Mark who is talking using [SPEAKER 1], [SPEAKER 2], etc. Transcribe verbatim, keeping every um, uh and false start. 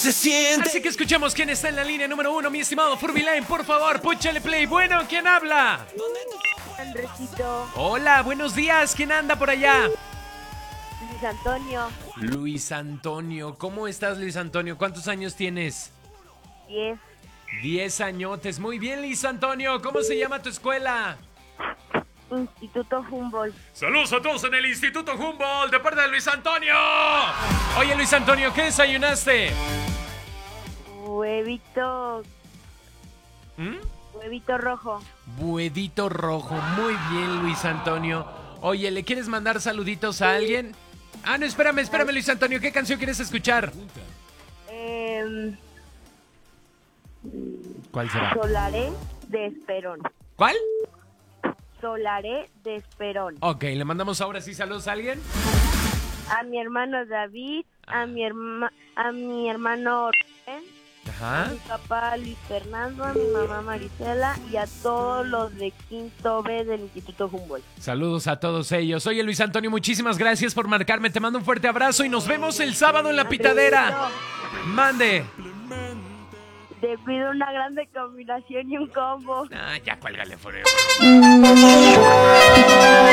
[SPEAKER 1] Se siente.
[SPEAKER 2] Así que escuchemos quién está en la línea número uno, mi estimado Furbilane, por favor, púchale play. Bueno, ¿quién habla?
[SPEAKER 3] Andresito,
[SPEAKER 2] Hola, buenos días, ¿quién anda por allá?
[SPEAKER 3] Luis Antonio,
[SPEAKER 2] Luis Antonio, ¿cómo estás, Luis Antonio? ¿Cuántos años tienes?
[SPEAKER 3] diez,
[SPEAKER 2] Diez añotes, muy bien, Luis Antonio, ¿cómo se llama tu escuela?
[SPEAKER 3] Instituto Humboldt.
[SPEAKER 2] Saludos a todos en el Instituto Humboldt, de parte de Luis Antonio. Oye, Luis Antonio, ¿qué desayunaste?
[SPEAKER 3] Huevito,
[SPEAKER 2] ¿Mm?
[SPEAKER 3] huevito rojo.
[SPEAKER 2] Buedito rojo, muy bien, Luis Antonio. Oye, ¿le quieres mandar saluditos a alguien? Ah, no, espérame, espérame, Luis Antonio, ¿qué canción quieres escuchar?
[SPEAKER 3] Eh,
[SPEAKER 2] ¿Cuál será?
[SPEAKER 3] Solaré de Esperón.
[SPEAKER 2] ¿Cuál?
[SPEAKER 3] Solaré de Esperón.
[SPEAKER 2] Ok, le mandamos ahora sí saludos a alguien.
[SPEAKER 3] A mi hermano David, a mi herma, a mi hermano Rubén, a
[SPEAKER 2] Ajá.
[SPEAKER 3] mi papá Luis Fernando, a mi mamá Marisela y a todos los de quinto B del Instituto Humboldt.
[SPEAKER 2] Saludos a todos ellos. Oye, Luis Antonio, muchísimas gracias por marcarme. Te mando un fuerte abrazo y nos vemos el sábado en la pitadera. Mande.
[SPEAKER 3] Te pido una grande combinación y un combo.
[SPEAKER 2] Ah, ya cuélgale, Forever.